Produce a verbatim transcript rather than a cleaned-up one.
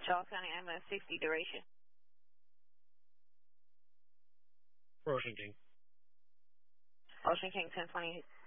Charles County ambulance sixty duration. Ocean King. Ocean King ten twenty